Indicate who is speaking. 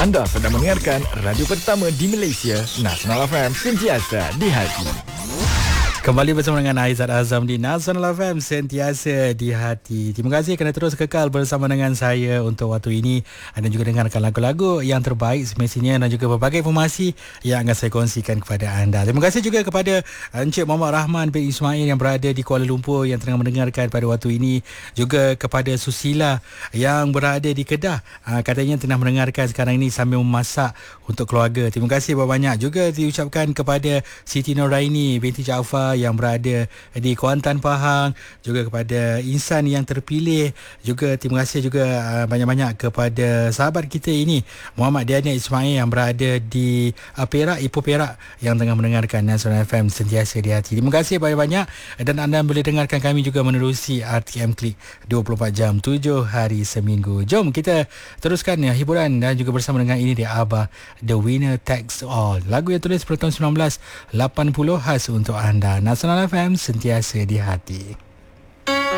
Speaker 1: Anda sedang mendengarkan radio pertama di Malaysia, Nasional FM, sentiasa di hati.
Speaker 2: Kembali bersama dengan Aizat Azam di Nasional FM, sentiasa di hati. Terima kasih kerana terus kekal bersama dengan saya untuk waktu ini dan juga dengarkan lagu-lagu yang terbaik semestinya dan juga berbagai informasi yang akan saya kongsikan kepada anda. Terima kasih juga kepada Encik Muhammad Rahman bin Ismail yang berada di Kuala Lumpur yang tengah mendengarkan pada waktu ini. Juga kepada Susila yang berada di Kedah. Katanya tengah mendengarkan sekarang ini sambil memasak untuk keluarga. Terima kasih banyak-banyak. Juga diucapkan kepada Siti Noraini binti Jaafar yang berada di Kuantan, Pahang, juga kepada insan yang terpilih, juga terima kasih juga banyak-banyak kepada sahabat kita ini Muhammad Diana Ismail yang berada di Perak, Ipoh Perak yang tengah mendengarkan Nasional FM sentiasa di hati. Terima kasih banyak-banyak dan anda boleh dengarkan kami juga menerusi RTM Klik 24 jam 7 hari seminggu. Jom kita teruskan hiburan dan juga bersama dengan ini dia Abah, The Winner Takes All. Lagu yang tulis pada tahun 1980 khas untuk anda. Nasional FM sentiasa di hati.